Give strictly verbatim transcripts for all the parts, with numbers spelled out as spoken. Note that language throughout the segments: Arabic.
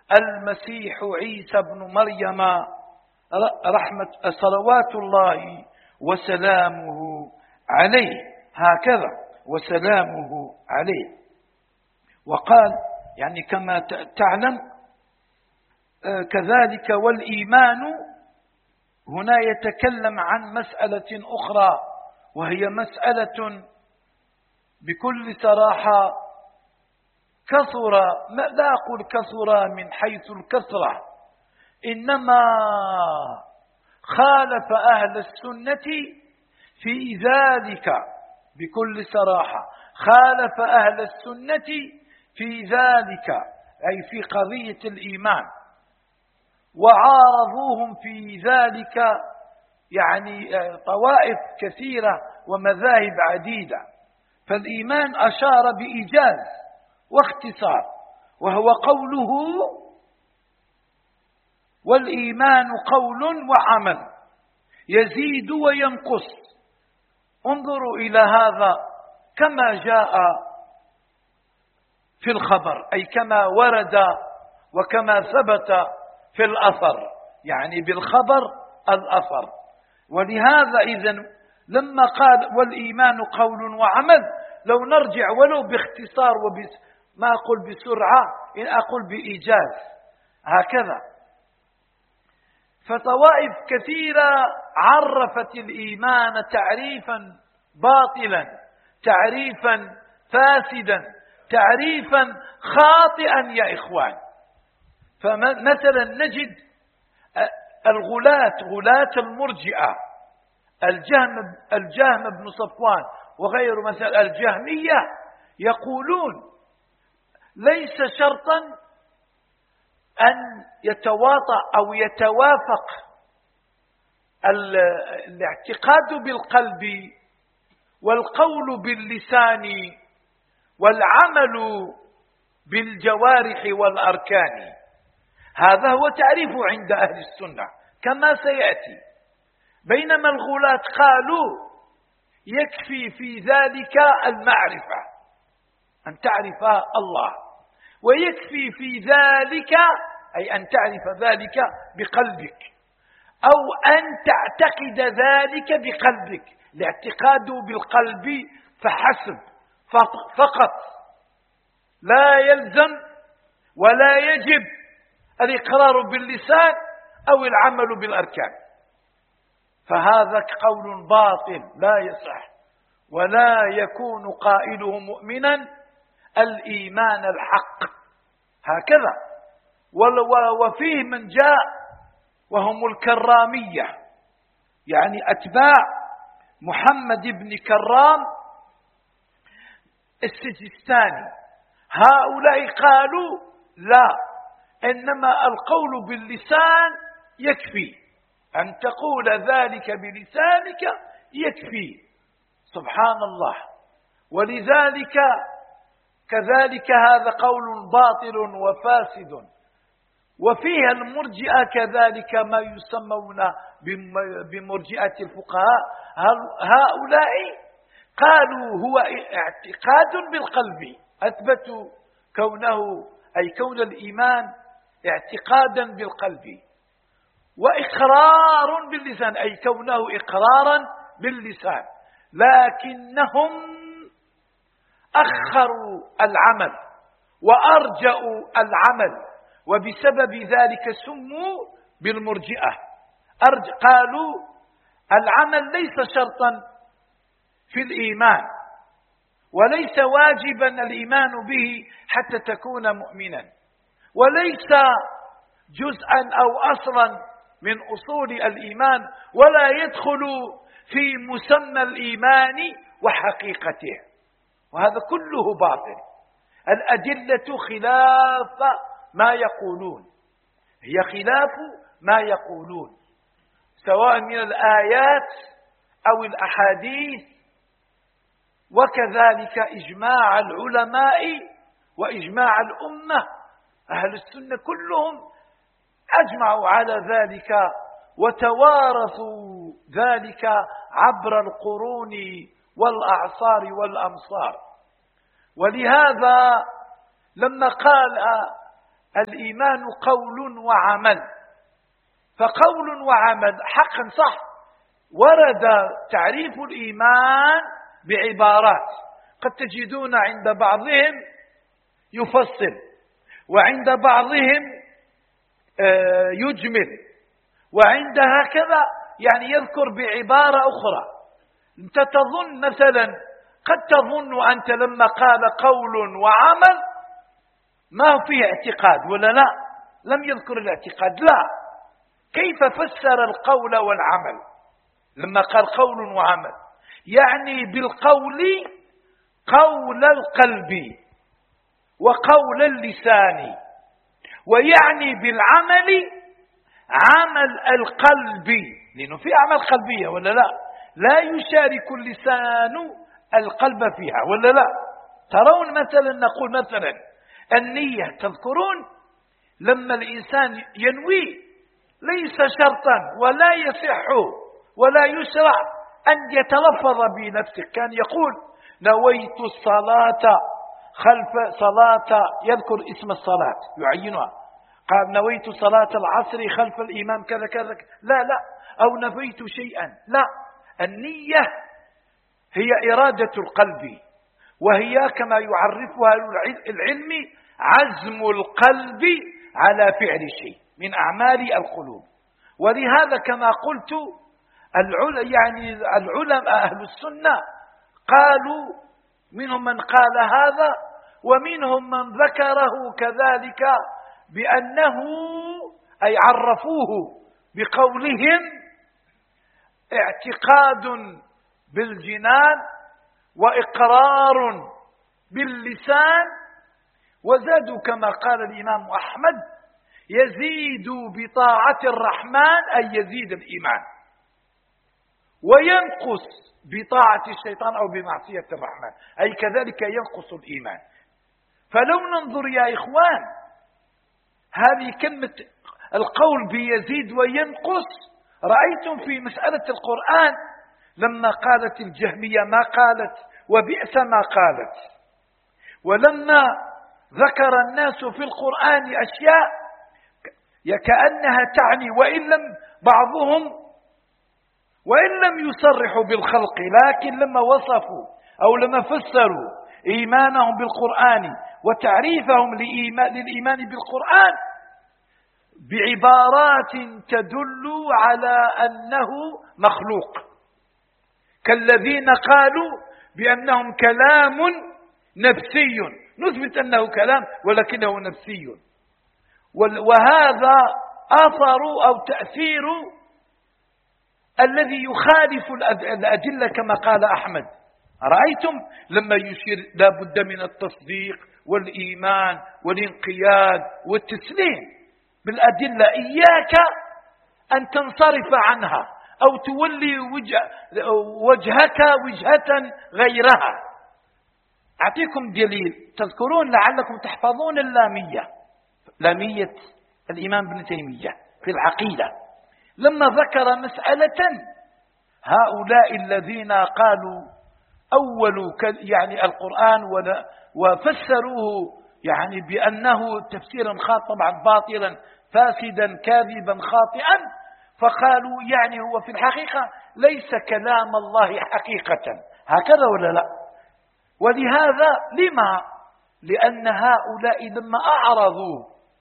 المسيح عيسى بن مريم رحمة صلوات الله وسلامه عليه، هكذا وسلامه عليه. وقال يعني كما تعلم كذلك والإيمان هنا يتكلم عن مسألة أخرى، وهي مسألة بكل صراحة كثر، لا أقول كثر من حيث الكثرة، إنما خالف أهل السنة في ذلك بكل صراحة، خالف أهل السنة في ذلك أي في قضية الإيمان، وعارضوهم في ذلك يعني طوائف كثيرة ومذاهب عديدة. فالإيمان أشار بإيجاز واختصار، وهو قوله والإيمان قول وعمل يزيد وينقص. انظروا إلى هذا كما جاء في الخبر، أي كما ورد وكما ثبت في الأثر، يعني بالخبر الأثر. ولهذا إذن لما قال والإيمان قول وعمل، لو نرجع ولو باختصار وبس ما أقول بسرعة، إن أقول بإيجاز هكذا. فطوائف كثيرة عرفت الإيمان تعريفا باطلا، تعريفا فاسدا، تعريفا خاطئا يا إخوان. فمثلا نجد الغلاة، غلاة المرجئة، الجهم, الجهم بن صفوان وغيره، مثلا الجهمية، يقولون ليس شرطا أن يتواطأ أو يتوافق الاعتقاد بالقلب والقول باللسان والعمل بالجوارح والأركان. هذا هو تعريف عند أهل السنة كما سيأتي. بينما الغلاة قالوا يكفي في ذلك المعرفة، أن تعرف الله، ويكفي في ذلك أي أن تعرف ذلك بقلبك، أو أن تعتقد ذلك بقلبك. الاعتقاد بالقلب فحسب فقط، لا يلزم ولا يجب الإقرار باللسان أو العمل بالأركان. فهذا قول باطل لا يصح، ولا يكون قائله مؤمنا الإيمان الحق هكذا. وفيه من جاء وهم الكرامية، يعني أتباع محمد بن كرام السجستاني. هؤلاء قالوا لا، إنما القول باللسان يكفي، أن تقول ذلك بلسانك يكفي. سبحان الله. ولذلك كذلك هذا قول باطل وفاسد. وفيها المرجئة كذلك ما يسمون بمرجئة الفقهاء، هؤلاء قالوا هو اعتقاد بالقلب، أثبتوا كونه أي كون الإيمان اعتقادا بالقلب، وإقرار باللسان أي كونه إقرارا باللسان، لكنهم أخروا العمل وأرجأوا العمل، وبسبب ذلك سموا بالمرجئة. قالوا العمل ليس شرطا في الإيمان، وليس واجبا الإيمان به حتى تكون مؤمنا، وليس جزءا أو أصلا من أصول الإيمان، ولا يدخل في مسمى الإيمان وحقيقته. وهذا كله باطل. الأدلة خلاف ما يقولون، هي خلاف ما يقولون، سواء من الآيات أو الأحاديث، وكذلك إجماع العلماء وإجماع الأمة. أهل السنة كلهم أجمعوا على ذلك، وتوارثوا ذلك عبر القرون والأعصار والأمصار. ولهذا لما قال الإيمان قول وعمل، فقول وعمل حقا صح، ورد تعريف الإيمان بعبارات، قد تجدون عند بعضهم يفصل وعند بعضهم يجمل وعند هكذا يعني يذكر بعبارة أخرى. أنت تظن مثلا، قد تظن أنت لما قال قول وعمل ما هو فيه اعتقاد ولا لا، لم يذكر الاعتقاد، لا، كيف فسر القول والعمل لما قال قول وعمل؟ يعني بالقول قول القلب وقول اللسان، ويعني بالعمل عمل القلب، لأنه في أعمال قلبية ولا لا، لا يشارك اللسان القلب فيها ولا لا. ترون مثلا، نقول مثلا النية، تذكرون لما الإنسان ينوي ليس شرطا ولا يصح ولا يشرع أن يتلفظ بنفسه، كان يقول نويت الصلاة خلف صلاة، يذكر اسم الصلاة يعينها، قال نويت صلاة العصر خلف الإمام كذا كذا، لا لا، أو نويت شيئا، لا، النية هي إرادة القلب، وهي كما يعرفها العلم عزم القلب على فعل شيء من أعمال القلوب. ولهذا كما قلت العلماء يعني العلماء أهل السنة قالوا، منهم من قال هذا ومنهم من ذكره كذلك بأنه أي عرفوه بقولهم اعتقاد بالجنان وإقرار باللسان، وزادوا كما قال الإمام أحمد يزيد بطاعة الرحمن أي يزيد الإيمان، وينقص بطاعة الشيطان أو بمعصية الرحمن أي كذلك ينقص الإيمان. فلو ننظر يا إخوان هذه كلمة القول بيزيد وينقص، رأيتم في مسألة القرآن لما قالت الجهمية ما قالت وبئس ما قالت، ولما ذكر الناس في القرآن أشياء كأنها تعني، وإن لم بعضهم وإن لم يصرحوا بالخلق، لكن لما وصفوا أو لما فسروا إيمانهم بالقرآن وتعريفهم للإيمان بالقرآن بعبارات تدل على أنه مخلوق، كالذين قالوا بأنهم كلام نفسي، نثبت أنه كلام ولكنه نفسي، وهذا أثر أو تأثير الذي يخالف الأدلة كما قال أحمد. رأيتم لما يشير لا بد من التصديق والإيمان والانقياد والتسليم بالأدلة، إياك أن تنصرف عنها أو تولي وجه وجهك وجهة غيرها. أعطيكم دليل، تذكرون لعلكم تحفظون اللامية، لامية الإمام ابن تيمية في العقيدة، لما ذكر مسألة هؤلاء الذين قالوا أول يعني القرآن وفسروه يعني بأنه تفسيرا خاطئا طبعا باطلا فاسدا كاذبا خاطئا، فقالوا يعني هو في الحقيقة ليس كلام الله حقيقة، هكذا ولا لا؟ ولهذا لما؟ لأن هؤلاء لما أعرضوا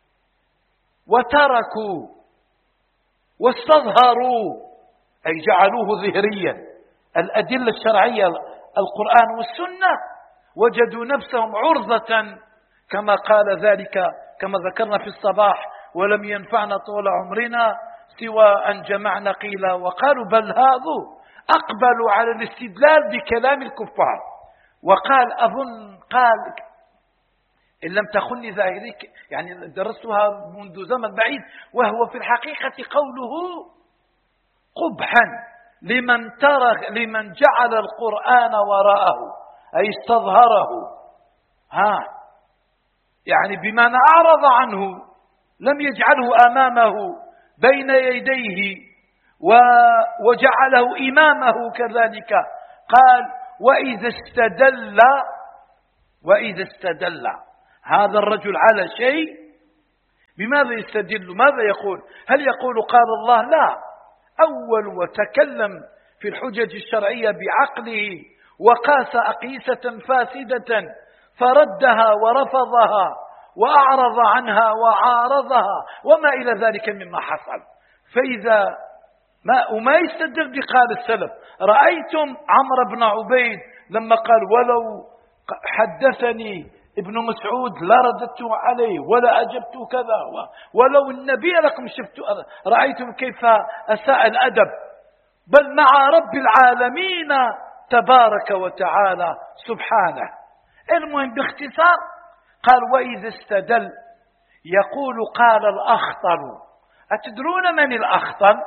وتركوا واستظهروا أي جعلوه ظهريا الأدلة الشرعية القرآن والسنة، وجدوا نفسهم عرضة كما قال ذلك كما ذكرنا في الصباح، ولم ينفعنا طول عمرنا سوى أن جمعنا قيل وقالوا، بل هذو أقبلوا على الاستدلال بكلام الكفار. وقال أظن قال إن لم تخني ذاكرتي يعني درستها منذ زمن بعيد، وهو في الحقيقة قوله قبحا لمن ترك لمن جعل القرآن وراءه أي استظهره، ها يعني بمعنى أعرض عنه لم يجعله أمامه بين يديه وجعله إمامه كذلك. قال وإذا استدل وإذا استدل هذا الرجل على شيء بماذا يستدل؟ ماذا يقول؟ هل يقول قال الله؟ لا، أول وتكلم في الحجج الشرعية بعقله وقاس أقيسة فاسدة فردها ورفضها وأعرض عنها وعارضها وما إلى ذلك مما حصل. فإذا ما وما يستدل بقال السلف. رأيتم عمرو بن عبيد لما قال ولو حدثني ابن مسعود لرددت عليه ولا أجبت كذا، ولو النبي لكم شفت. رأيتم كيف أساء الأدب، بل مع رب العالمين تبارك وتعالى سبحانه. المهم باختصار قال وإذا استدل يقول قال الأخطل. أتدرون من الأخطل؟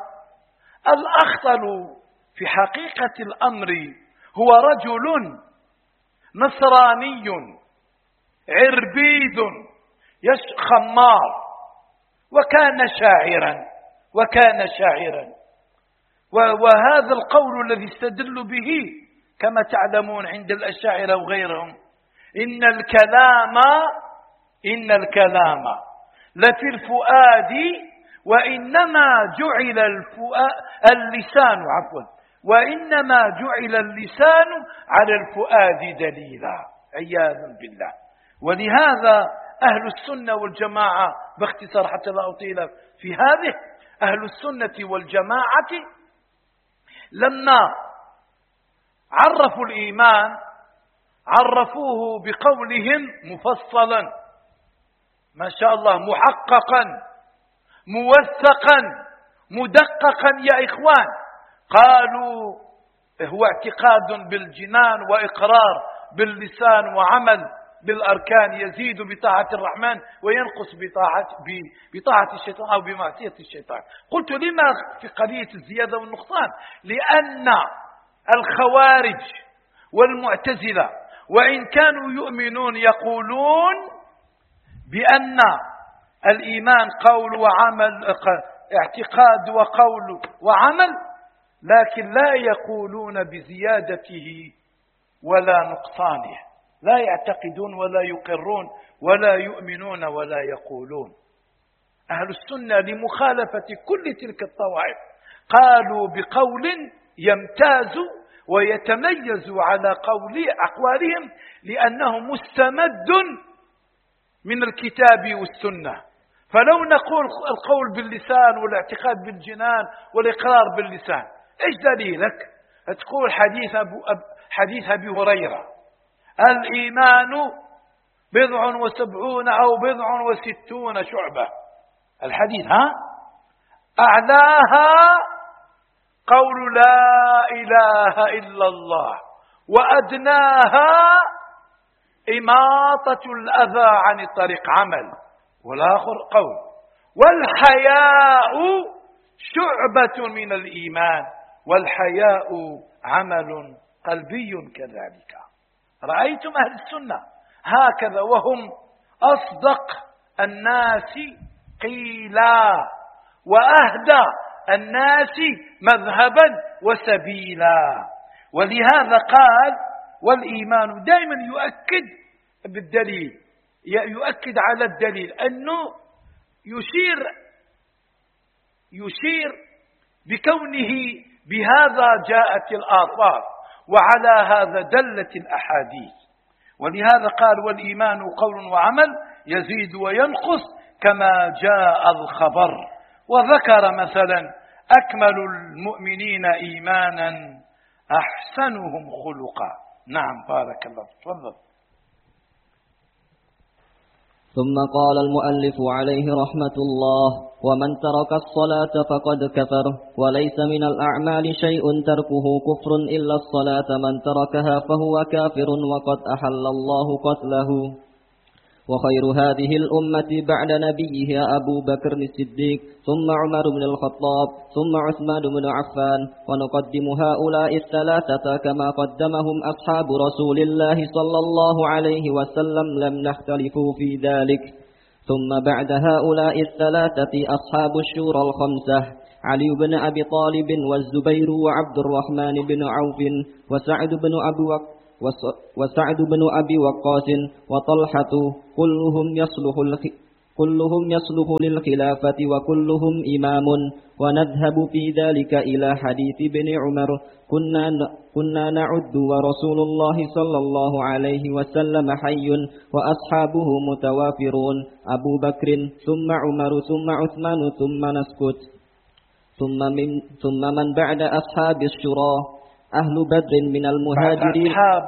الأخطل في حقيقة الأمر هو رجل نصراني عربيد خمار وكان شاعرا وكان شاعرا وهذا القول الذي استدل به كما تعلمون عند الأشاعرة وغيرهم إن الكلام إن الكلام لفي الفؤاد وإنما جعل الفؤاد اللسان عفوا وإنما جعل اللسان على الفؤاد دليلا عياذا بالله. ولهذا أهل السنة والجماعة باختصار حتى لا أطيل في هذه، أهل السنة والجماعة لما عرفوا الإيمان عرفوه بقولهم مفصلا ما شاء الله محققا موثقا مدققا يا إخوان. قالوا هو اعتقاد بالجنان وإقرار باللسان وعمل بالأركان، يزيد بطاعة الرحمن وينقص بطاعة, بطاعة الشيطان أو بمعصية الشيطان. قلت لما في قضية الزيادة والنقصان؟ لأن الخوارج والمعتزلة وإن كانوا يؤمنون يقولون بأن الإيمان قول وعمل، اعتقاد وقول وعمل، لكن لا يقولون بزيادته ولا نقصانه، لا يعتقدون ولا يقرون ولا يؤمنون ولا يقولون. أهل السنة لمخالفة كل تلك الطوائف قالوا بقول يمتاز ويتميز على قول أقوالهم لأنه مستمد من الكتاب والسنة. فلو نقول القول باللسان والاعتقاد بالجنان والإقرار باللسان، إيش دليلك؟ تقول حديث أبو أب حديث أبي هريرة الإيمان بضع وسبعون أو بضع وستون شعبة، الحديث ها أعلاها قول لا إله إلا الله وأدناها إماطة الأذى عن الطريق عمل، والآخر قول والحياء شعبة من الإيمان والحياء عمل قلبي كذلك. رأيتم أهل السنة هكذا وهم أصدق الناس قيلا وأهدى الناس مذهبا وسبيلا. ولهذا قال والإيمان دائما يؤكد بالدليل، يؤكد على الدليل أنه يشير يشير بكونه بهذا جاءت الآثار وعلى هذا دلت الأحاديث. ولهذا قال والإيمان قول وعمل يزيد وينقص كما جاء الخبر. وذكر مثلا أكمل المؤمنين إيمانا أحسنهم خلقا. نعم بارك الله. تفضل. ثم قال المؤلف عليه رحمة الله ومن ترك الصلاة فقد كفر وليس من الأعمال شيء تركه كفر إلا الصلاة من تركها فهو كافر وقد أحل الله قتله. وخير هذه الأمة بعد نبيها أبو بكر الصديق ثم عمر بن الخطاب ثم عثمان بن عفان ونقدم هؤلاء الثلاثة كما قدمهم أصحاب رسول الله صلى الله عليه وسلم لم نختلفوا في ذلك. ثم بعد هؤلاء الثلاثة أصحاب الشورى الخمسة علي بن أبي طالب والزبير وعبد الرحمن بن عوف وسعد بن أبي وقاص وسعد بن أبي وقاص وطلحة كلهم يصلح كلهم يصلح للخلافة وكلهم إمام. ونذهب في ذلك إلى حديث ابن عمر: كنا كنا نعد ورسول الله صلى الله عليه وسلم حي وأصحابه متوافرون، أبو بكر ثم عمر ثم عثمان ثم نسكت. ثم من ثم من بعد أصحاب الشورى أهل بدر من المهاجرين. أصحاب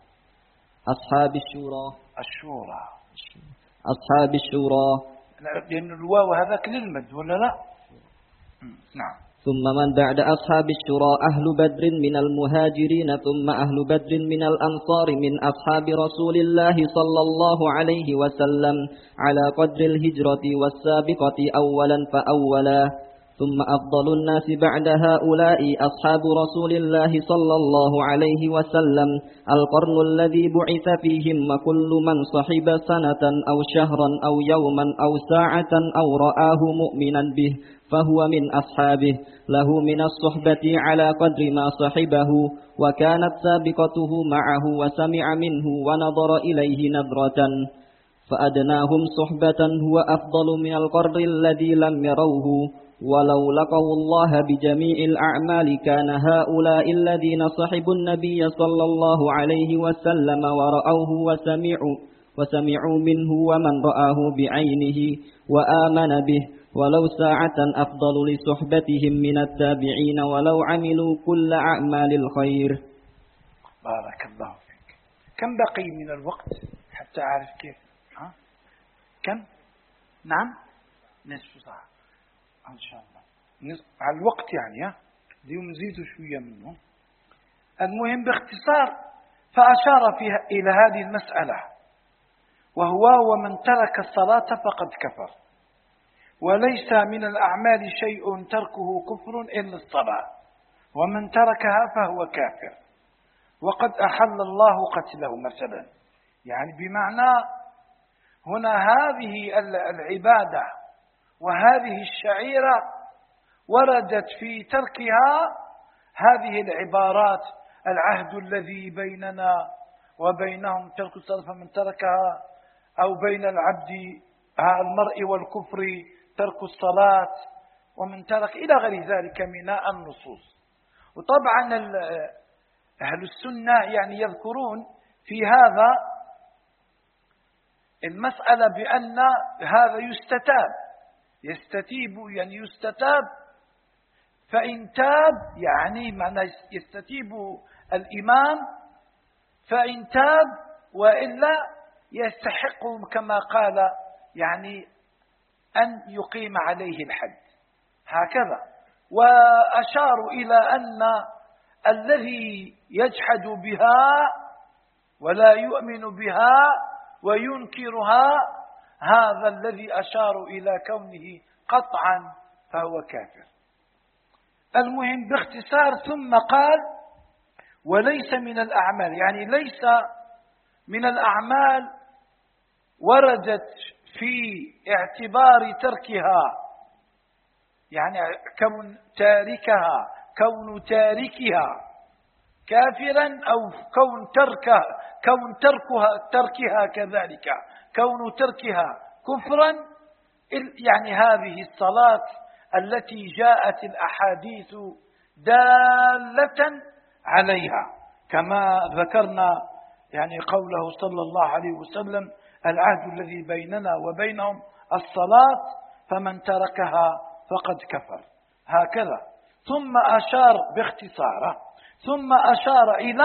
أصحاب الشورى الشورى أصحاب الشورى لأن الواو هذاك للمد ولا لا؟ نعم. ثم من بعد أصحاب الشورى أهل بدر من المهاجرين ثم أهل بدر من الأنصار من أصحاب رسول الله صلى الله عليه وسلم على قدر الهجرة والسابقة أولا فأولا. ثم أفضل الناس بعد هؤلاء أصحاب رسول الله صلى الله عليه وسلم القرن الذي بعث فيهم، وكل من صحب سنة أو شهرا أو يوما أو ساعة أو رآه مؤمنا به فهو من أصحابه، له من الصحبة على قدر ما صحبه، وكانت سابقته معه وسمع منه ونظر إليه نظرة، فأدناهم صحبة هو أفضل من القرن الذي لم يروه. ولو لقوا الله بجميع الأعمال كان هؤلاء الذين صحبوا النبي صلى الله عليه وسلم ورأوه وسمعوا, وسمعوا منه ومن رآه بعينه وآمن به ولو ساعة أفضل لصحبتهم من التابعين ولو عملوا كل أعمال الخير. بارك الله فيك. كم بقي من الوقت حتى أعرف كيف؟ ها؟ كم؟ نعم نصف ساعة إن شاء الله. نصف على الوقت يعني، ها اليوم نزيدوا شوية منه. المهم باختصار فأشار فيها إلى هذه المسألة، وهو ومن ترك الصلاة فقد كفر، وليس من الأعمال شيء تركه كفر إلا الصلاة، ومن تركها فهو كافر، وقد أحل الله قتله مثلا. يعني بمعنى هنا هذه العبادة وهذه الشعيرة وردت في تركها هذه العبارات: العهد الذي بيننا وبينهم ترك الصلاة فمن تركها، أو بين العبد المرء والكفر ترك الصلاة، ومن ترك إلى غير ذلك من النصوص. وطبعا أهل السنة يعني يذكرون في هذا المسألة بأن هذا يستتاب، يستتيب يعني يستتاب، فإن تاب يعني معنى يستتيب الإمام، فإن تاب وإلا يستحق كما قال يعني أن يقيم عليه الحد هكذا. وأشاروا إلى أن الذي يجحد بها ولا يؤمن بها وينكرها هذا الذي أشاروا إلى كونه قطعا فهو كافر. المهم باختصار ثم قال: وليس من الأعمال، يعني ليس من الأعمال وردت في اعتبار تركها، يعني كون تاركها كون تاركها كافرا، أو كون تركها كون تركها تركها كذلك كون تركها كفرا، يعني هذه الصلاة التي جاءت الأحاديث دالة عليها، كما ذكرنا يعني قوله صلى الله عليه وسلم: العهد الذي بيننا وبينهم الصلاة فمن تركها فقد كفر، هكذا. ثم أشار باختصاره ثم أشار إلى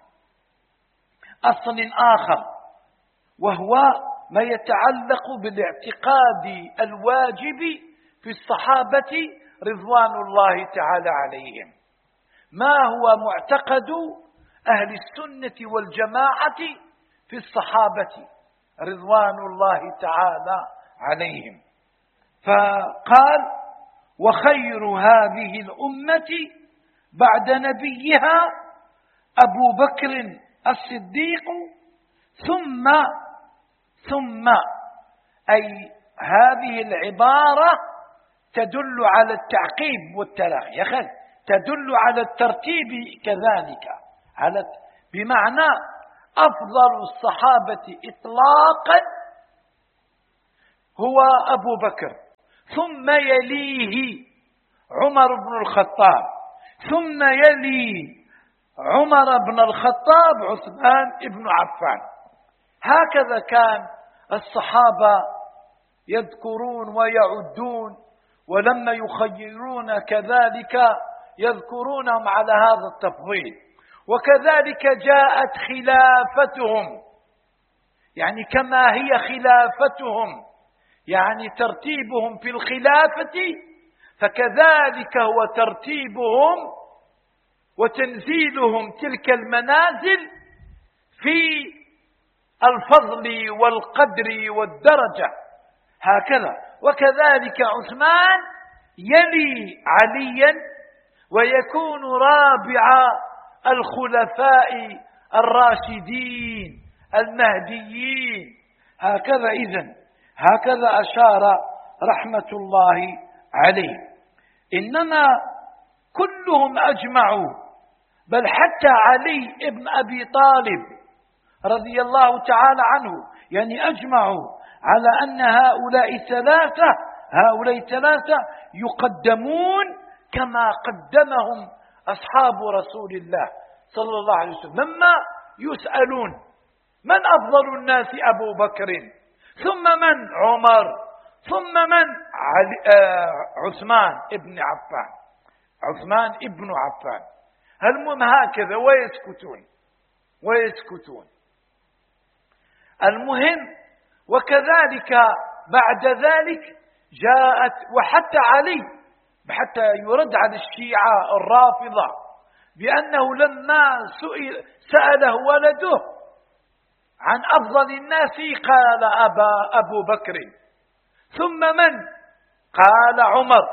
أصل آخر، وهو ما يتعلق بالاعتقاد الواجب في الصحابة رضوان الله تعالى عليهم، ما هو معتقد أهل السنة والجماعة في الصحابة رضوان الله تعالى عليهم. فقال: وخير هذه الأمة بعد نبيها أبو بكر الصديق ثم ثم أي هذه العبارة تدل على التعقيب والتراخي، يا أخي تدل على الترتيب كذلك، على بمعنى أفضل الصحابة إطلاقا هو أبو بكر، ثم يليه عمر بن الخطاب، ثم يلي عمر بن الخطاب عثمان بن عفان. هكذا كان الصحابة يذكرون ويعدون، ولما يخيرون كذلك يذكرونهم على هذا التفضيل. وكذلك جاءت خلافتهم، يعني كما هي خلافتهم، يعني ترتيبهم في الخلافة، فكذلك هو ترتيبهم وتنزيلهم تلك المنازل في الفضل والقدر والدرجة، هكذا. وكذلك عثمان يلي عليا ويكون رابع الخلفاء الراشدين المهديين، هكذا. إذن هكذا أشار رحمة الله عليه. إنما كلهم أجمعوا، بل حتى علي ابن أبي طالب رضي الله تعالى عنه يعني أجمعوا على أن هؤلاء ثلاثة هؤلاء ثلاثة يقدمون كما قدمهم أصحاب رسول الله صلى الله عليه وسلم. لما يسألون من أفضل الناس أبو بكر، ثم من عمر، ثم من علي آه عثمان ابن عفان عثمان ابن عفان المهم هكذا، ويسكتون ويسكتون المهم. وكذلك بعد ذلك جاءت، وحتى علي، حتى يرد على الشيعة الرافضة بأنه لما سئل سأله ولده عن أفضل الناس قال أبا أبو بكر، ثم من؟ قال عمر،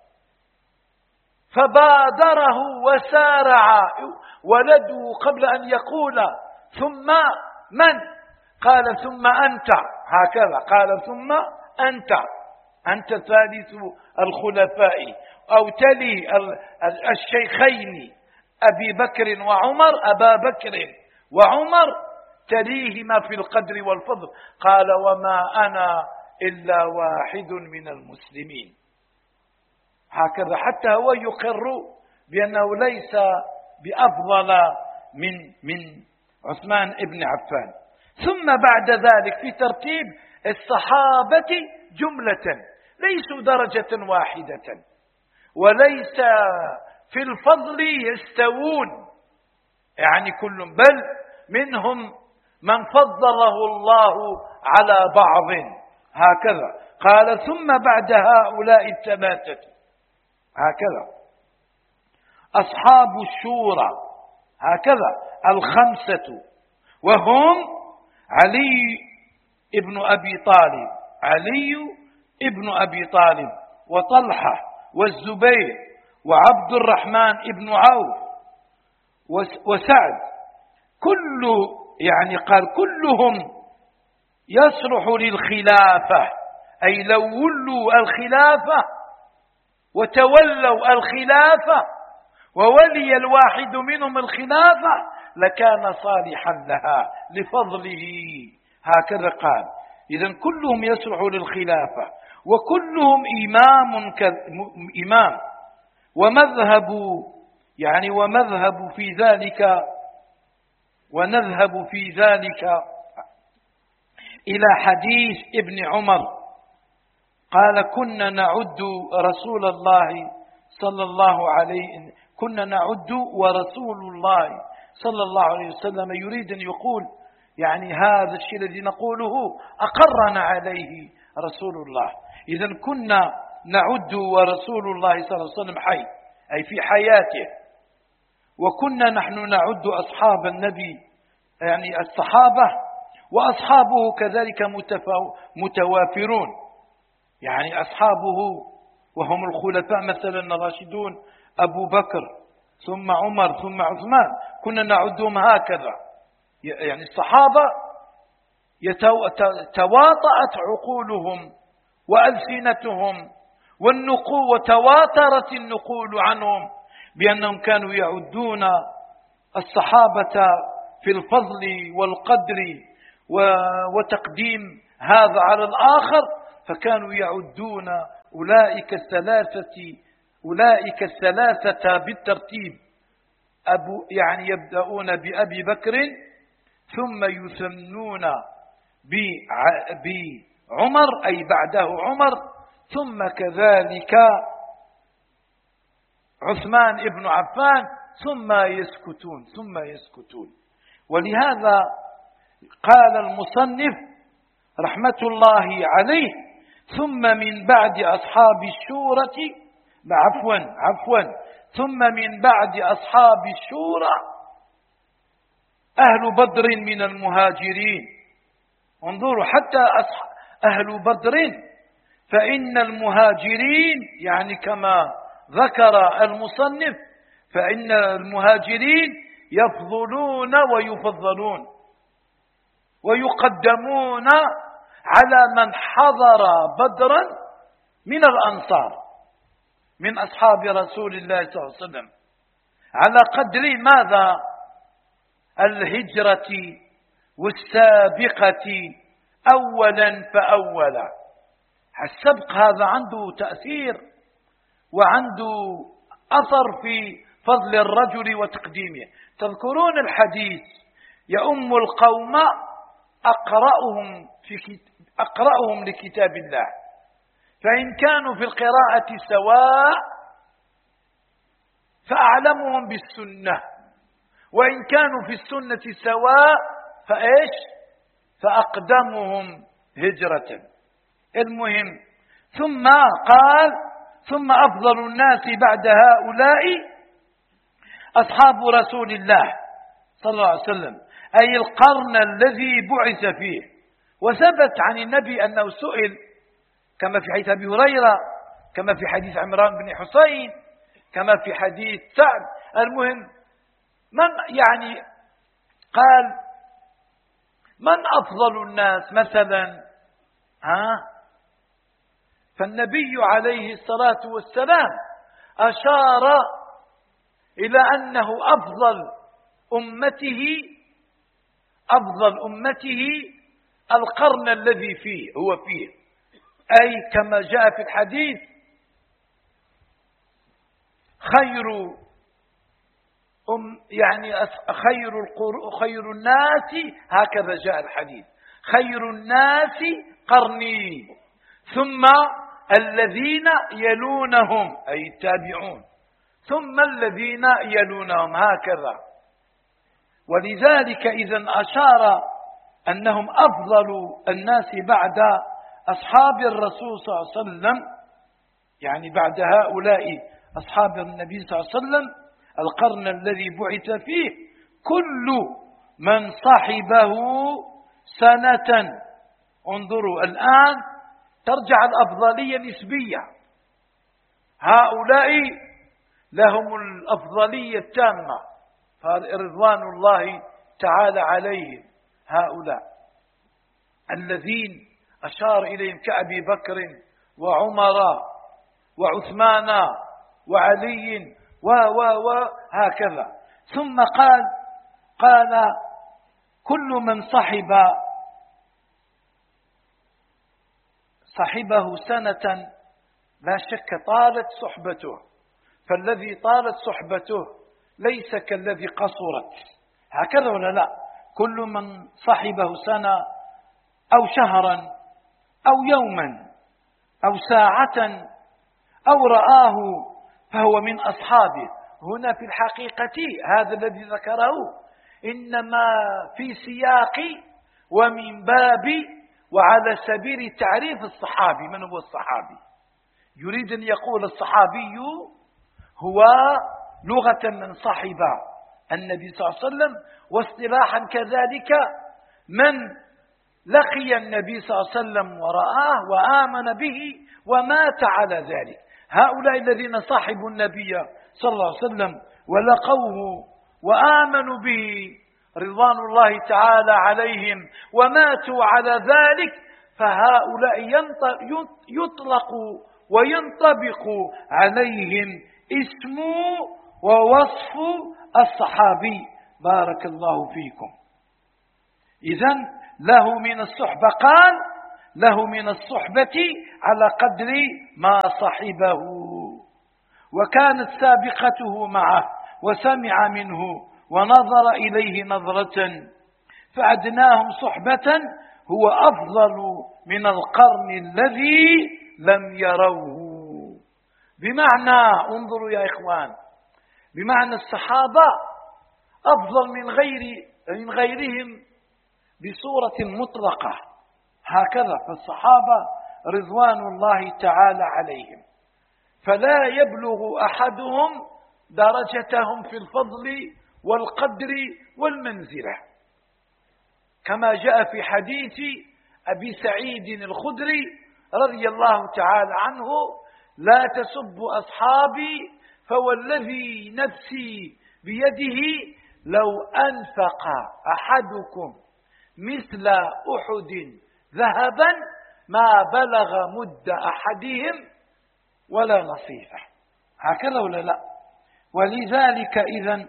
فبادره وسارع ولده قبل أن يقول ثم من؟ قال ثم أنت، هكذا قال ثم أنت أنت ثالث الخلفاء، أو تلي الشيخين أبي بكر وعمر، أبا بكر وعمر تليهما في القدر والفضل. قال وما أنا إلا واحد من المسلمين، هكذا. حتى هو يقر بأنه ليس بأفضل من من عثمان ابن عفان. ثم بعد ذلك في ترتيب الصحابة جملة ليسوا درجة واحدة، وليس في الفضل يستوون، يعني كل، بل منهم من فضله الله على بعض، هكذا. قال ثم بعد هؤلاء الثلاثة هكذا أصحاب الشورى، هكذا الخمسة، وهم علي ابن أبي طالب علي ابن أبي طالب وطلحة والزبير وعبد الرحمن ابن عوف وسعد، كل يعني قال كلهم يصلح للخلافة، أي لو ولوا الخلافة وتولوا الخلافة وولي الواحد منهم الخلافة لكان صالحا لها لفضله، هكذا قال. إذن كلهم يصلح للخلافة، وكلهم إمام إمام ومذهب، يعني ومذهب في ذلك، ونذهب في ذلك إلى حديث ابن عمر قال كنا نعد رسول الله صلى الله عليه كنا نعد ورسول الله صلى الله عليه وسلم يريد أن يقول يعني هذا الشيء الذي نقوله أقرنا عليه رسول الله. إذن كنا نعد ورسول الله صلى الله عليه وسلم حي، أي في حياته، وكنا نحن نعد أصحاب النبي يعني الصحابة، وأصحابه كذلك متوافرون، يعني أصحابه وهم الخلفاء مثلا الراشدون أبو بكر ثم عمر ثم عثمان، كنا نعدهم هكذا. يعني الصحابة تواطأت عقولهم وألسنتهم والنقول، وتواترت النقول عنهم بأنهم كانوا يعدون الصحابة في الفضل والقدر وتقديم هذا على الآخر، فكانوا يعدون أولئك الثلاثة أولئك الثلاثة بالترتيب، أبو يعني يبدأون بأبي بكر ثم يثنون بعمر أي بعده عمر، ثم كذلك عثمان ابن عفان، ثم يسكتون ثم يسكتون. ولهذا قال المصنف رحمة الله عليه: ثم من بعد أصحاب الشورى عفوا عفوا ثم من بعد أصحاب الشورى أهل بدر من المهاجرين. انظروا حتى أهل بدر، فإن المهاجرين يعني كما ذكر المصنف فإن المهاجرين يفضلون ويفضلون ويقدمون على من حضر بدرا من الأنصار من أصحاب رسول الله صلى الله عليه وسلم، على قدر ماذا؟ الهجرة والسابقة أولا فأولا. السبق هذا عنده تأثير وعنده أثر في فضل الرجل وتقديمه. تذكرون الحديث: يؤم القوم أقرأهم, في أقرأهم لكتاب الله، فإن كانوا في القراءة سواء فأعلمهم بالسنة، وإن كانوا في السنة سواء فإيش؟ فأقدمهم هجرة. المهم، ثم قال: ثم أفضل الناس بعد هؤلاء أصحاب رسول الله صلى الله عليه وسلم، أي القرن الذي بعث فيه. وثبت عن النبي أنه سئل، كما في حديث أبي هريرة، كما في حديث عمران بن حسين، كما في حديث سعد. المهم، من يعني قال: من أفضل الناس مثلا؟ ها؟ فالنبي عليه الصلاة والسلام أشار إلى أنه أفضل أمته أفضل أمته القرن الذي فيه هو فيه، أي كما جاء في الحديث: خير أم يعني خير خير الناس، هكذا جاء الحديث: خير الناس قرني ثم الذين يلونهم أي التابعون ثم الذين يلونهم، هكذا. ولذلك إذن أشار أنهم أفضل الناس بعد أصحاب الرسول صلى الله عليه وسلم، يعني بعد هؤلاء أصحاب النبي صلى الله عليه وسلم القرن الذي بعث فيه كل من صحبه سنة. انظروا الآن ترجع الأفضلية نسبية، هؤلاء لهم الأفضلية التامة رضوان الله تعالى عليهم، هؤلاء الذين أشار إليهم كأبي بكر وعمر وعثمان وعلي و و و هكذا. ثم قال قال كل من صحب صحبه سنة لا شك طالت صحبته، فالذي طالت صحبته ليس كالذي قصرت، هكذا ولا لا؟ كل من صحبه سنة أو شهرا أو يوما أو ساعة أو رآه فهو من أصحابه. هنا في الحقيقة هذا الذي ذكره إنما في سياق ومن باب وعلى سبيل تعريف الصحابي. من هو الصحابي؟ يريد أن يقول الصحابي هو لغة من صاحب النبي صلى الله عليه وسلم، واصطلاحا كذلك من لقي النبي صلى الله عليه وسلم ورآه وآمن به ومات على ذلك. هؤلاء الذين صاحبوا النبي صلى الله عليه وسلم ولقوه وآمنوا به رضوان الله تعالى عليهم وماتوا على ذلك، فهؤلاء يطلق وينطبق عليهم اسم ووصف الصحابي. بارك الله فيكم. إذن له من الصحبة قال له من الصحبة على قدر ما صحبه، وكانت سابقته معه وسمع منه ونظر إليه نظرة، فأدناهم صحبة هو أفضل من القرن الذي لم يروه. بمعنى انظروا يا إخوان، بمعنى الصحابة أفضل من غير من غيرهم بصورة مطلقة، هكذا فالصحابة رضوان الله تعالى عليهم، فلا يبلغ أحدهم درجتهم في الفضل والقدر والمنزلة، كما جاء في حديث أبي سعيد الخدري رضي الله تعالى عنه: لا تسبوا أصحابي فوالذي نفسي بيده لو أنفق أحدكم مثل أحد ذهبا ما بلغ مد أحدهم ولا نصيفه. هكذا ولا لا؟ ولذلك إذن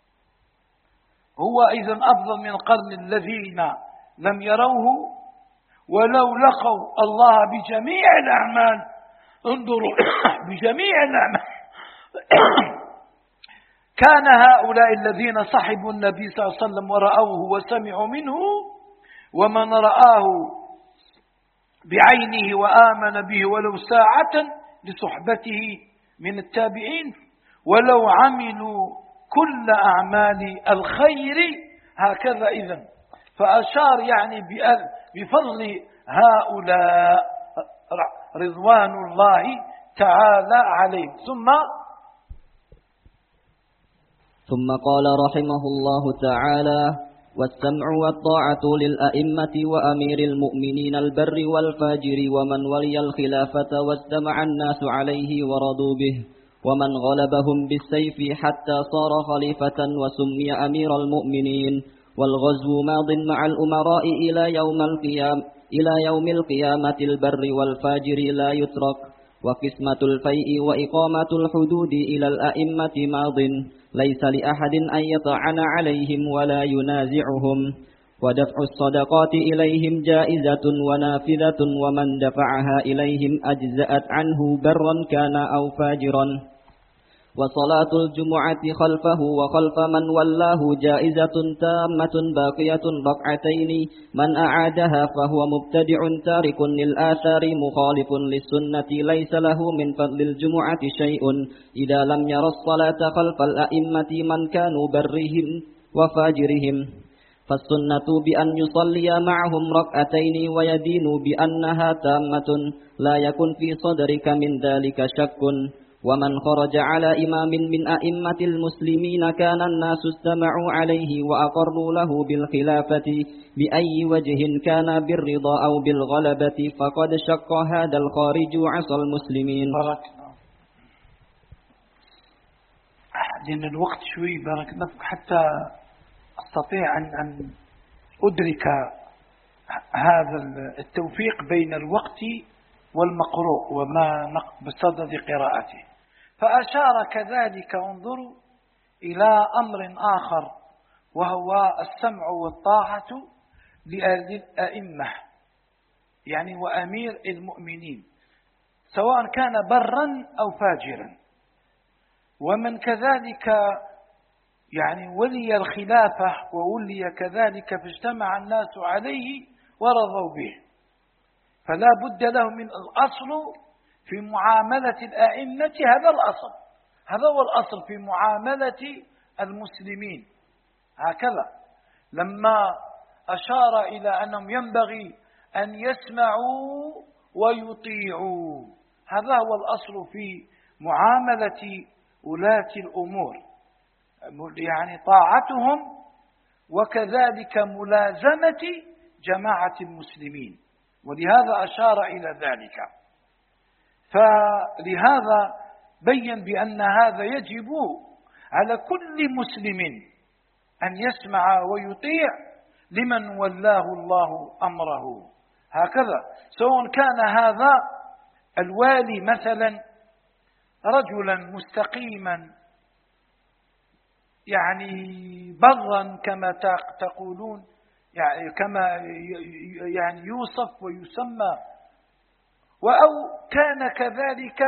هو إذن أفضل من القرن الذين لم يروه ولو لقوا الله بجميع الأعمال. انظروا بجميع الأعمال كان هؤلاء الذين صحبوا النبي صلى الله عليه وسلم ورأوه وسمعوا منه، ومن رآه بعينه وآمن به ولو ساعة لصحبته من التابعين، ولو عملوا كل أعمال الخير. هكذا إذن فأشار يعني بفضل هؤلاء رضوان الله تعالى عليهم. ثم ثم قال رحمه الله تعالى: والسمع والطاعة للأئمة وأمير المؤمنين البر والفاجر ومن ولي الخلافة واجتمع الناس عليه ورضوا به، ومن غلبهم بالسيف حتى صار خليفة وسمي أمير المؤمنين. والغزو ماض مع الأمراء إلى يوم القيامة إلى يوم القيامة البر والفاجر لا يترك. وقسمة الفيء وإقامة الحدود إلى الأئمة ماض، ليس لأحد أن يطعن عليهم ولا ينازعهم. ودفع الصدقات إليهم جائزة ونافذة، ومن دفعها إليهم أجزأت عنه برا كان أو فاجرا. وصلاة الجمعة خلفه وخلف من ولاه جائزة تامة باقية ركعتين، من أعادها فهو مبتدع تارك للآثار مخالف للسنة، ليس له من فضل الجمعة شيء إذا لم ير الصلاة خلف الأئمة من كانوا برهم وفاجرهم. فالسنة بأن يصلي معهم ركعتين ويدين بأنها تامة، لا يكن في صدرك من ذلك شك. ومن خرج على إمام من أئمة المسلمين كان الناس استمعوا عليه وأقروا له بالخلافة بأي وجه كان، بالرضا أو بالغلبة، فقد شق هذا الخارج عصى المسلمين. بارك لأن الوقت شوي بارك الله حتى أستطيع أن أن أدرك هذا التوفيق بين الوقت والمقروء وما بصدد قراءته. فأشار كذلك انظروا إلى أمر آخر، وهو السمع والطاعة للأئمة يعني وأمير المؤمنين، سواء كان برا أو فاجرا. ومن كذلك يعني ولي الخلافة وولي كذلك فاجتمع الناس عليه ورضوا به، فلا بد له من الأصل في معاملة الأئمة. هذا الأصل، هذا هو الأصل في معاملة المسلمين. هكذا لما أشار إلى أنهم ينبغي أن يسمعوا ويطيعوا، هذا هو الأصل في معاملة ولاة الأمور، يعني طاعتهم وكذلك ملازمة جماعة المسلمين. ولهذا أشار إلى ذلك، فلهذا بين بأن هذا يجب على كل مسلم أن يسمع ويطيع لمن ولاه الله أمره. هكذا سواء كان هذا الوالي مثلا رجلا مستقيما يعني برا كما تقولون، يعني كما يعني يوصف ويسمى، أو كان كذلك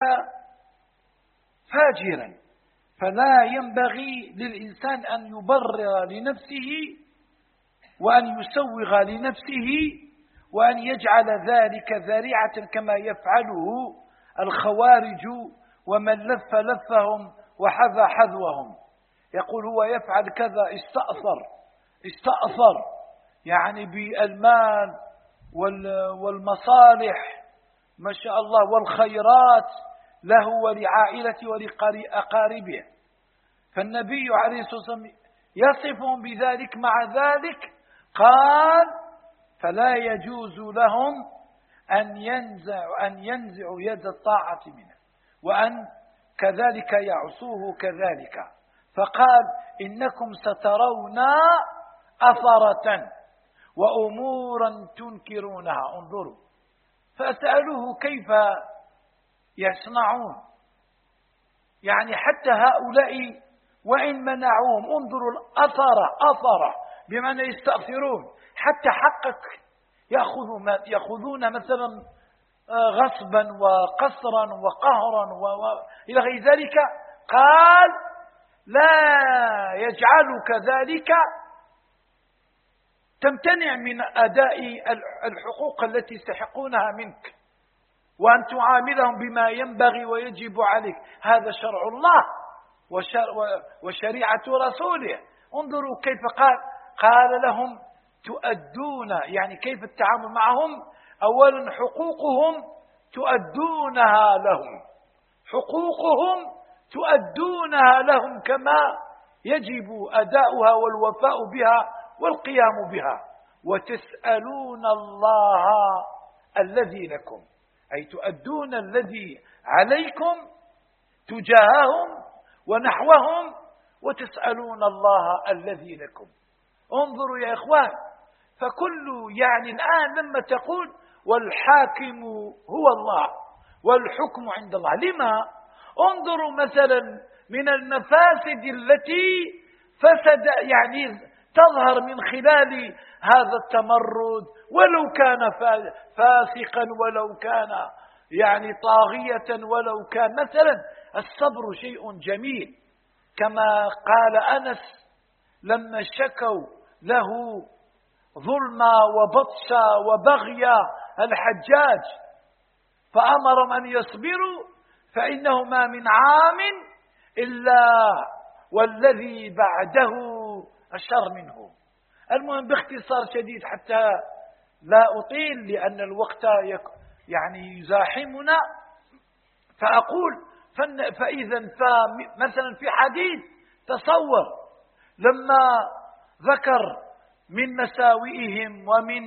فاجرا، فلا ينبغي للإنسان أن يبرر لنفسه وأن يسوغ لنفسه وأن يجعل ذلك ذريعة كما يفعله الخوارج ومن لف لفهم وحذى حذوهم. يقول هو يفعل كذا، استأثر استأثر يعني بالمال والمصالح ما شاء الله والخيرات له ولعائلته ولأقاربه. فالنبي عليه الصلاة والسلام يصفهم بذلك، مع ذلك قال فلا يجوز لهم أن ينزع أن ينزعوا يد الطاعة منه وأن كذلك يعصوه كذلك. فقال إنكم سترون أثرة وأمورا تنكرونها. انظروا، فسألوه كيف يصنعون، يعني حتى هؤلاء وإن منعوهم انظروا الأثر، أثر بمعنى يستأثرون، حتى حقك يأخذون, يأخذون مثلا غصبا وقصرا وقهرا وإلى غير ذلك. قال لا يجعلك ذلك تمتنع من أداء الحقوق التي يستحقونها منك وأن تعاملهم بما ينبغي ويجب عليك. هذا شرع الله وشريعة رسوله. انظروا كيف قال قال لهم تؤدون، يعني كيف التعامل معهم. أولا حقوقهم تؤدونها لهم، حقوقهم تؤدونها لهم كما يجب أداؤها والوفاء بها والقيام بها. وتسألون الله الذي لكم، أي تؤدون الذي عليكم تجاههم ونحوهم، وتسألون الله الذي لكم. انظروا يا إخوان، فكل يعني الآن لما تقول والحاكم هو الله والحكم عند الله، لما؟ انظروا مثلا من المفاسد التي فسد يعني تظهر من خلال هذا التمرد، ولو كان فاسقا ولو كان يعني طاغية ولو كان. مثلا الصبر شيء جميل، كما قال أنس لما شكوا له ظلما وبطشا وبغيا الحجاج فأمرهم أن يصبروا فإنه ما من عام إلا والذي بعده أشر منه. المهم باختصار شديد حتى لا أطيل لأن الوقت يعني يزاحمنا، فأقول فإذا مثلا في حديث تصور لما ذكر من مساوئهم ومن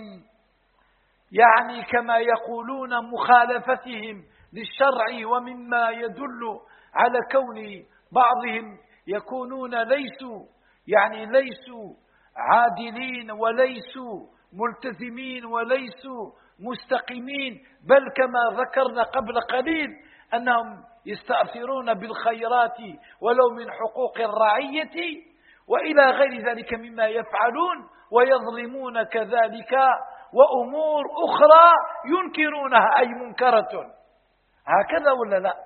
يعني كما يقولون مخالفتهم للشرع، ومما يدل على كون بعضهم يكونون ليسوا يعني ليسوا عادلين وليسوا ملتزمين وليسوا مستقيمين، بل كما ذكرنا قبل قليل أنهم يستأثرون بالخيرات ولو من حقوق الرعية وإلى غير ذلك مما يفعلون، ويظلمون كذلك، وأمور أخرى ينكرونها أي منكرة. هكذا ولا لا؟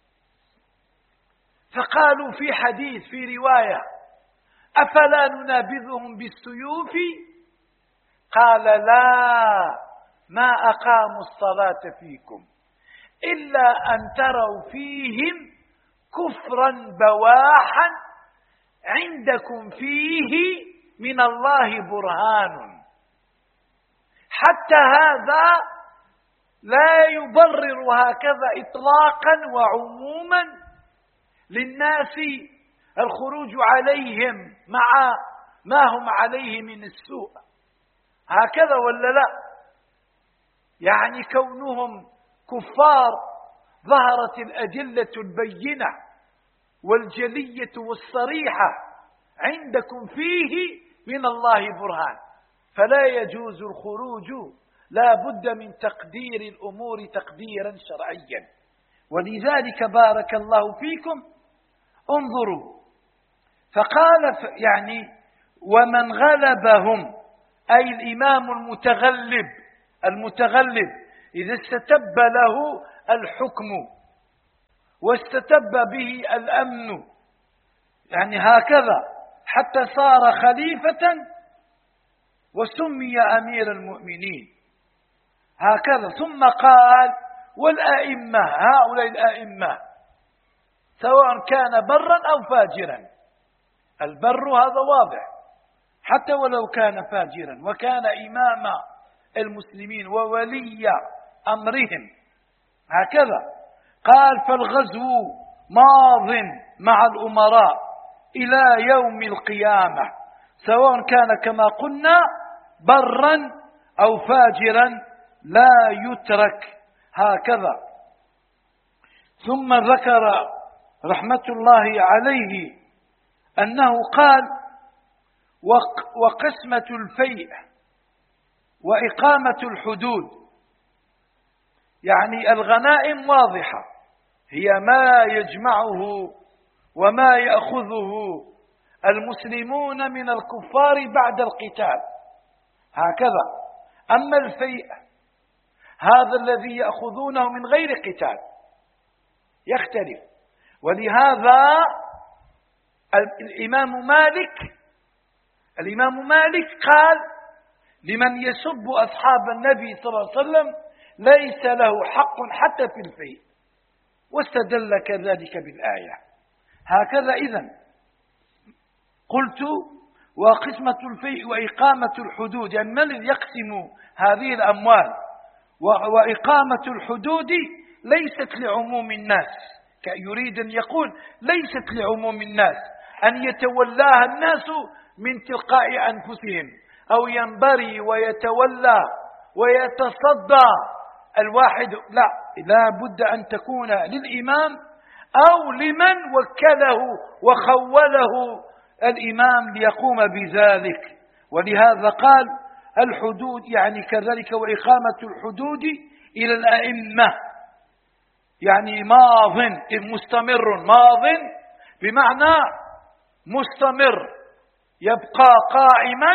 فقالوا في حديث في رواية أفلا ننابذهم بالسيوف؟ قال لا، ما أقاموا الصلاة فيكم إلا أن تروا فيهم كفرا بواحا عندكم فيه من الله برهان. حتى هذا لا يبرر هكذا إطلاقا وعموما للناس الخروج عليهم مع ما هم عليه من السوء. هكذا ولا لا؟ يعني كونهم كفار ظهرت الأدلة البينة والجلية والصريحة عندكم فيه من الله برهان، فلا يجوز الخروج، لا بد من تقدير الأمور تقديرا شرعيا. ولذلك بارك الله فيكم انظروا، فقال يعني ومن غلبهم أي الإمام المتغلب المتغلب إذا استتب له الحكم واستتب به الأمن، يعني هكذا حتى صار خليفة وسمي أمير المؤمنين هكذا. ثم قال والأئمة، هؤلاء الأئمة سواء كان برا أو فاجرا، البر هذا واضح حتى ولو كان فاجرا وكان إمام المسلمين وولي أمرهم هكذا. قال فالغزو ماض مع الأمراء إلى يوم القيامة سواء كان كما قلنا برا أو فاجرا لا يترك هكذا. ثم ذكر رحمة الله عليه أنه قال وقسمة الفيء وإقامة الحدود، يعني الغنائم واضحة هي ما يجمعه وما يأخذه المسلمون من الكفار بعد القتال هكذا. أما الفيء هذا الذي يأخذونه من غير قتال يختلف. ولهذا الإمام مالك الإمام مالك قال لمن يسب أصحاب النبي صلى الله عليه وسلم ليس له حق حتى في الفيء، واستدل كذلك بالآية هكذا. إذن قلت وقسمة الفيء وإقامة الحدود، يعني من الذي يقسم هذه الأموال؟ وإقامة الحدود ليست لعموم الناس، يريد أن يقول ليست لعموم الناس أن يتولاها الناس من تلقاء أنفسهم أو ينبري ويتولى ويتصدى الواحد، لا لا بد أن تكون للإمام أو لمن وكله وخوله الإمام ليقوم بذلك. ولهذا قال الحدود يعني كذلك وإقامة الحدود إلى الأئمة، يعني ماض مستمر، ماض بمعنى مستمر يبقى قائما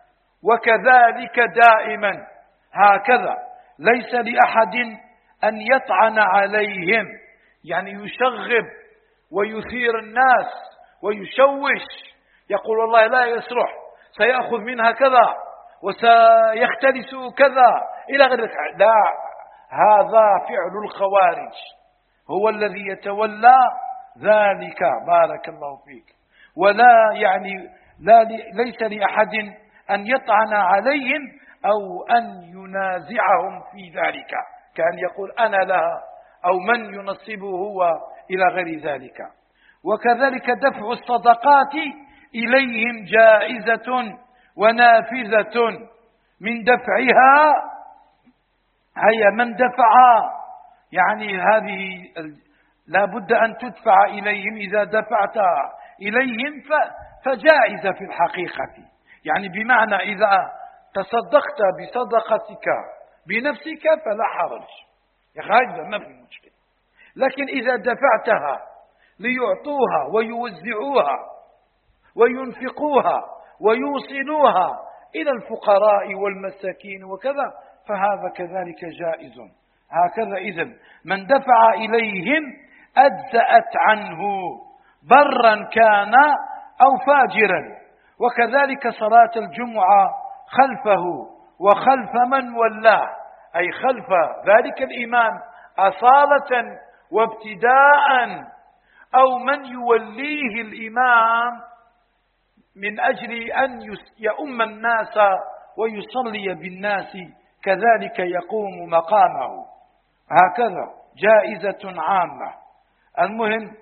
وكذلك دائما هكذا. ليس لأحد أن يطعن عليهم، يعني يشغب ويثير الناس ويشوش، يقول والله لا يصلح سيأخذ منها كذا وسيختلس كذا إلى غير ذلك. لا، هذا فعل الخوارج، هو الذي يتولى ذلك. بارك الله فيك. ولا يعني لا ليس لأحد أن يطعن عليهم أو أن ينازعهم في ذلك، كأن يقول أنا لها أو من ينصبه هو إلى غير ذلك. وكذلك دفع الصدقات إليهم جائزة ونافذة من دفعها، هي من دفع يعني هذه لا بد أن تدفع إليهم، إذا دفعتها إليهم فجائزة في الحقيقة، يعني بمعنى إذا تصدقت بصدقتك بنفسك فلا حرج، هذا ما في مشكلة. لكن إذا دفعتها ليعطوها ويوزعوها وينفقوها ويوصلوها إلى الفقراء والمساكين وكذا فهذا كذلك جائز هكذا. إذن من دفع إليهم أجزأت عنه برا كان أو فاجرا. وكذلك صلاة الجمعة خلفه وخلف من ولاه، أي خلف ذلك الإمام أصالة وابتداء، أو من يوليه الإمام من أجل أن يؤم الناس ويصلي بالناس كذلك يقوم مقامه هكذا، جائزة عامة. المهم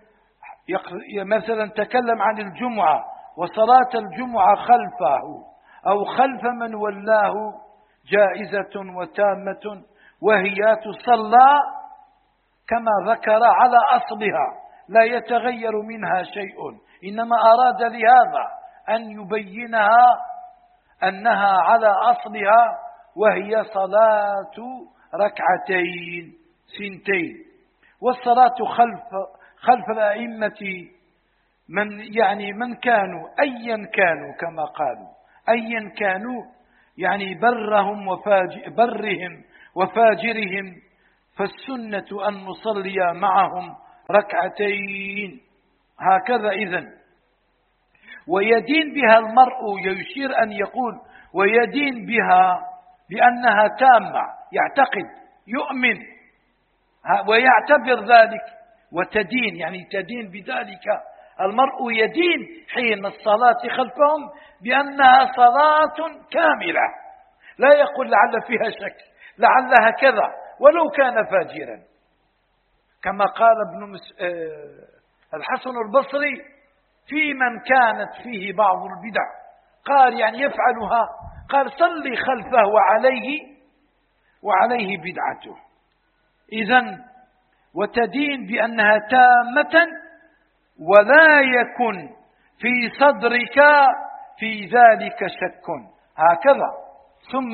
مثلا تكلم عن الجمعة وصلاة الجمعة خلفه أو خلف من ولاه جائزة وتامة، وهي تصلى كما ذكر على أصلها لا يتغير منها شيء، إنما أراد لهذا أن يبينها أنها على أصلها، وهي صلاة ركعتين سنتين. والصلاة خلف خلف الأئمة من يعني من كانوا أيا كانوا كما قالوا أيا كانوا، يعني برهم وفاج برهم وفاجرهم، فالسنة أن نصلي معهم ركعتين. هكذا إذن. ويدين بها المرء، يشير أن يقول ويدين بها بأنها تامة، يعتقد يؤمن ويعتبر ذلك، وتدين يعني تدين بذلك. المرء يدين حين الصلاة خلفهم بأنها صلاة كاملة، لا يقول لعل فيها شك، لعلها كذا، ولو كان فاجرا، كما قال ابن مس... الحسن البصري في من كانت فيه بعض البدع، قال يعني يفعلها، قال صلي خلفه وعليه وعليه بدعته. إذن وتدين بأنها تامة، ولا يكن في صدرك في ذلك شك. هكذا. ثم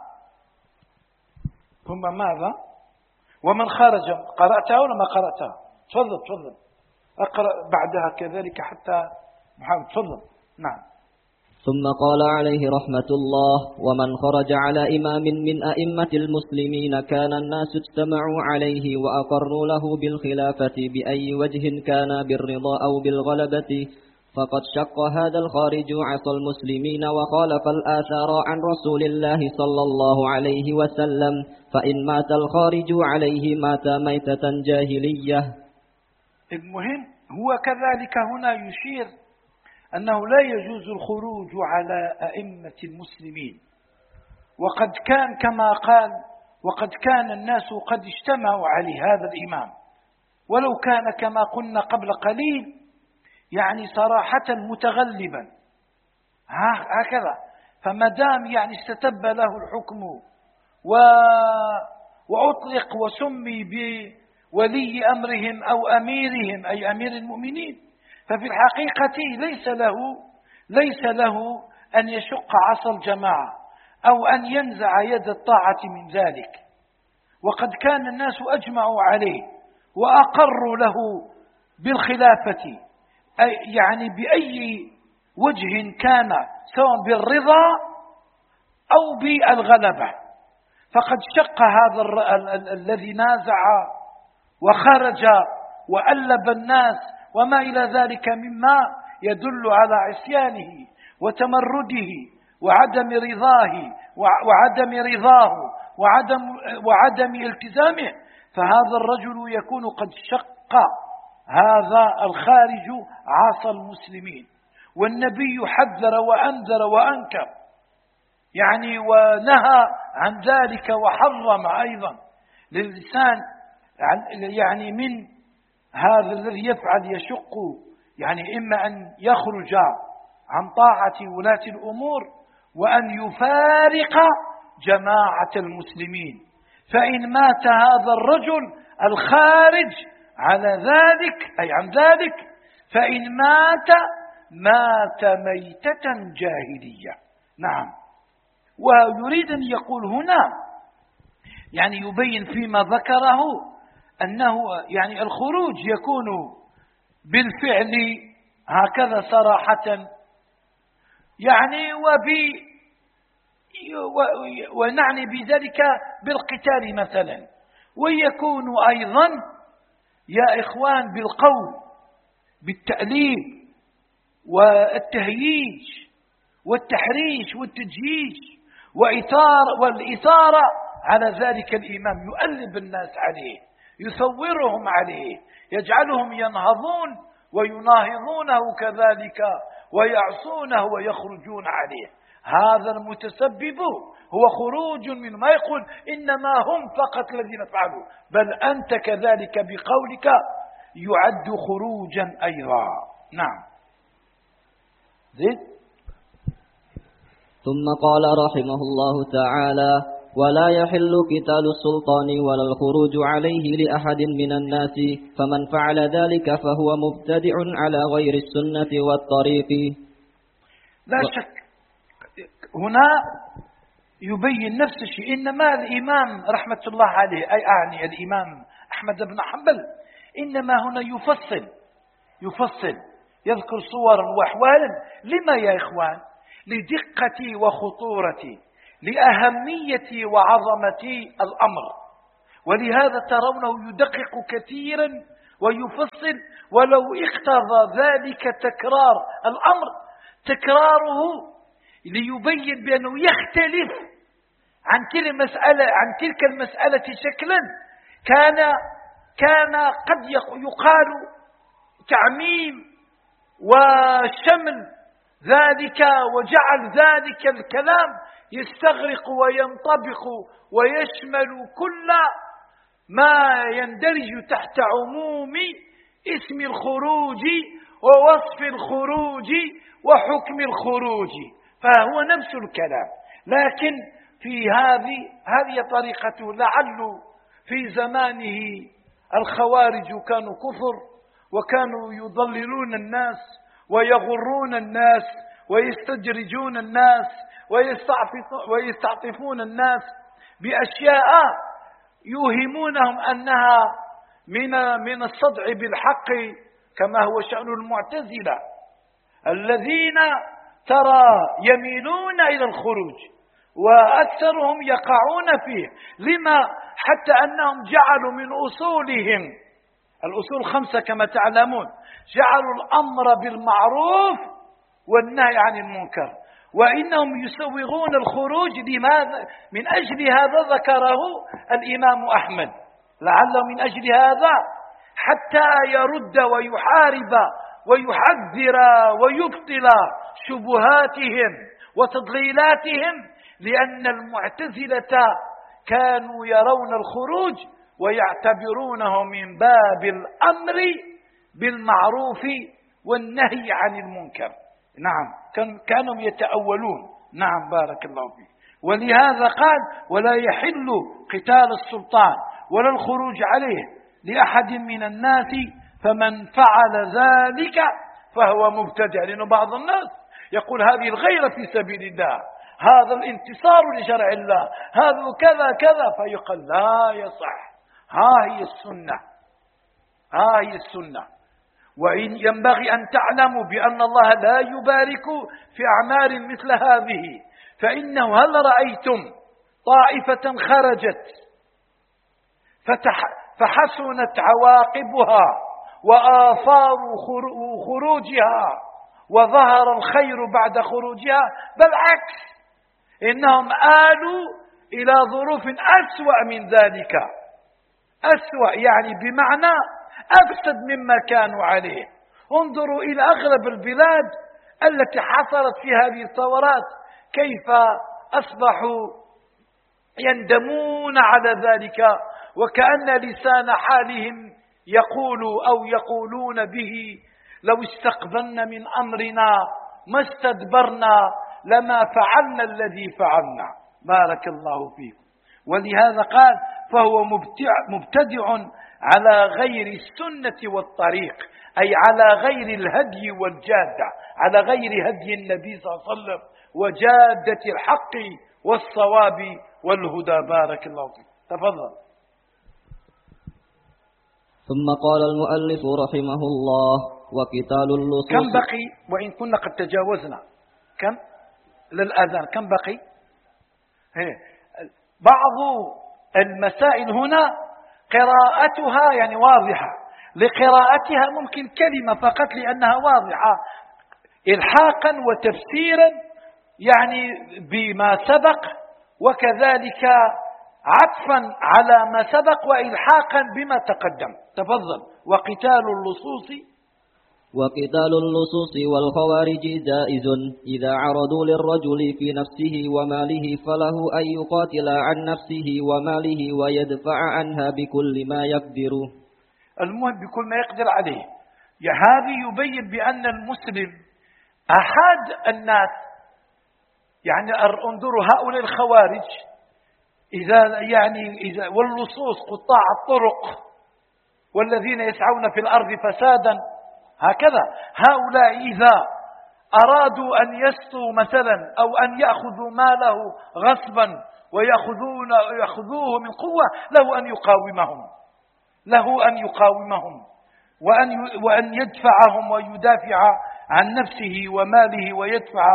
ثم ماذا؟ ومن خرج، قرأتها ولا ما قرأتها؟ تفضل تفضل أقرأ بعدها كذلك حتى محمد. تفضل. نعم. ثم قال عليه رحمة الله: ومن خرج على إمام من أئمة المسلمين كان الناس اجتمعوا عليه وأقروا له بالخلافة بأي وجه كان، بالرضا أو بالغلبة، فقد شق هذا الخارج عصى المسلمين وخالف الآثار عن رسول الله صلى الله عليه وسلم، فإن مات الخارج عليه مات ميتة جاهلية. المهم هو كذلك هنا يشير أنه لا يجوز الخروج على أئمة المسلمين، وقد كان كما قال وقد كان الناس قد اجتمعوا على هذا الإمام، ولو كان كما قلنا قبل قليل يعني صراحة متغلبا هكذا، فمدام يعني استتب له الحكم و... وأطلق وسمي بولي أمرهم أو أميرهم أي أمير المؤمنين، ففي الحقيقة ليس له ليس له أن يشق عصا الجماعة أو أن ينزع يد الطاعة من ذلك، وقد كان الناس أجمعوا عليه وأقروا له بالخلافة، أي يعني بأي وجه كان، سواء بالرضا أو بالغلبة. فقد شق هذا الذي نازع وخرج وألب الناس وما إلى ذلك مما يدل على عصيانه وتمرده وعدم رضاه وعدم رضاه وعدم وعدم التزامه، فهذا الرجل يكون قد شق هذا الخارج عصى المسلمين. والنبي حذر وأنذر وأنكر يعني ونهى عن ذلك، وحرم أيضا للإنسان يعني من هذا الذي يفعل يشق، يعني إما أن يخرج عن طاعة ولاة الأمور وأن يفارق جماعة المسلمين. فإن مات هذا الرجل الخارج على ذلك أي عن ذلك، فإن مات مات ميتة جاهلية. نعم. ويريد أن يقول هنا يعني يبين فيما ذكره أنه يعني الخروج يكون بالفعل هكذا صراحة يعني وب ونعني بذلك بالقتال مثلا، ويكون أيضا يا إخوان بالقول بالتأليف والتهييج والتحريش والتجهيج وإثار والإثارة على ذلك الإمام، يؤلب الناس عليه، يثورهم عليه، يجعلهم ينهضون ويناهضونه كذلك ويعصونه ويخرجون عليه. هذا المتسبب هو خروج من ما يقول إنما هم فقط الذين فعلوا، بل أنت كذلك بقولك يعد خروجا أيضا. نعم. زيد. ثم قال رحمه الله تعالى: ولا يحل قتال السلطان ولا الخروج عليه لأحد من الناس، فمن فعل ذلك فهو مبتدع على غير السنة والطريق. لا و... شك هنا يبين نفس الشيء. إنما الإمام رحمة الله عليه أي أعني الإمام أحمد بن حنبل إنما هنا يفصل يفصل يذكر صورا وأحوالا. لما يا إخوان؟ لدقة وخطورة لأهمية وعظمة الأمر، ولهذا ترونه يدقق كثيرا ويفصل، ولو اقتضى ذلك تكرار الأمر تكراره ليبين بأنه يختلف عن تلك المسألة عن تلك المسألة شكلا كان كان قد يقال تعميم وشمل ذلك، وجعل ذلك الكلام يستغرق وينطبق ويشمل كل ما يندرج تحت عموم اسم الخروج ووصف الخروج وحكم الخروج، فهو نفس الكلام. لكن في هذه هذه طريقته، لعل في زمانه الخوارج كانوا كفر، وكانوا يضللون الناس ويغرون الناس ويستدرجون الناس ويستعطفون الناس بأشياء يوهمونهم أنها من من الصدع بالحق، كما هو شأن المعتزلة الذين ترى يميلون إلى الخروج وأكثرهم يقعون فيه. لما؟ حتى أنهم جعلوا من أصولهم الأصول الخمسة كما تعلمون، جعلوا الأمر بالمعروف والنهي عن المنكر، وإنهم يسوغون الخروج. لماذا؟ من أجل هذا ذكره الإمام أحمد، لعله من أجل هذا حتى يرد ويحارب ويحذر ويبطل شبهاتهم وتضليلاتهم، لأن المعتزلة كانوا يرون الخروج ويعتبرونه من باب الأمر بالمعروف والنهي عن المنكر. نعم، كانوا يتأولون. نعم، بارك الله فيك. ولهذا قال: ولا يحل قتال السلطان ولا الخروج عليه لأحد من الناس، فمن فعل ذلك فهو مبتدع. لأن بعض الناس يقول هذه الغيرة في سبيل الله، هذا الانتصار لشرع الله، هذا كذا كذا، فيقال لا يصح، ها هي السنة، ها هي السنة. وإن ينبغي أن تعلموا بأن الله لا يبارك في أعمال مثل هذه، فإنه هل رأيتم طائفة خرجت فحسنت عواقبها وآثار خروجها وظهر الخير بعد خروجها؟ بل عكس، إنهم آلوا إلى ظروف أسوأ من ذلك، أسوأ يعني بمعنى أفسد مما كانوا عليه. انظروا إلى أغلب البلاد التي حصلت في هذه الثورات، كيف أصبحوا يندمون على ذلك، وكأن لسان حالهم يقول أو يقولون به: لو استقبلنا من أمرنا ما استدبرنا لما فعلنا الذي فعلنا. بارك الله فيكم. ولهذا قال: فهو مبتدع, مبتدع على غير السنة والطريق، أي على غير الهدي والجادة، على غير هدي النبي صلى الله عليه وسلم وجادة الحق والصواب والهدى. بارك الله فيك. تفضل. ثم قال المؤلف رحمه الله: وقتال اللصوص. كم بقي؟ وإن كنا قد تجاوزنا كم للأذان، كم بقي؟ هي. بعض المسائل هنا قراءتها يعني واضحة، لقراءتها ممكن كلمة فقط لأنها واضحة، إلحاقا وتفسيرا يعني بما سبق، وكذلك عطفا على ما سبق وإلحاقا بما تقدم. تفضل. وقتال اللصوص. وقتال اللصوص والخوارج جائز إذا عرضوا للرجل في نفسه وماله، فله أن يقاتل عن نفسه وماله ويدفع عنها بكل ما يقدر. المهم بكل ما يقدر عليه. هذه يبين بأن المسلم أحد الناس، يعني انظروا هؤلاء الخوارج إذا يعني إذا واللصوص قطاع الطرق والذين يسعون في الأرض فسادا، هكذا هؤلاء إذا أرادوا أن يسطوا مثلا أو أن يأخذوا ماله غصبا ويأخذون يأخذوه من قوة، له أن يقاومهم، له أن يقاومهم وأن وأن يدفعهم ويدافع عن نفسه وماله ويدفع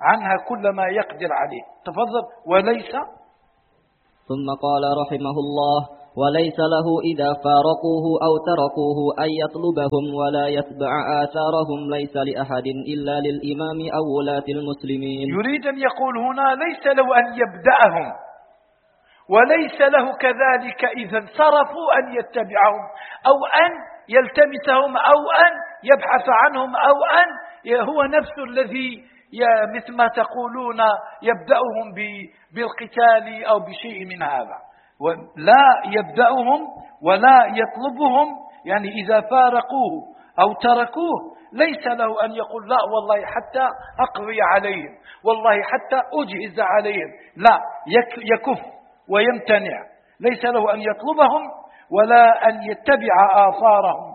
عنها كل ما يقدر عليه. تفضل. وليس ثم قال رحمه الله: وليس له إذا فارقوه أو تركوه أن يطلبهم ولا يتبع آثارهم، ليس لأحد إلا للإمام أو ولاة المسلمين. يريد أن يقول هنا ليس له أن يبدأهم، وليس له كذلك إذا انصرفوا أن يتبعهم أو أن يلتمسهم أو أن يبحث عنهم أو أن هو نفسه الذي مثل ما تقولون يبدأهم بالقتال أو بشيء من هذا. لا يبدأهم ولا يطلبهم، يعني إذا فارقوه أو تركوه ليس له أن يقول لا والله حتى أقضي عليهم، والله حتى أجهز عليهم، لا، يكف ويمتنع. ليس له أن يطلبهم ولا أن يتبع آثارهم.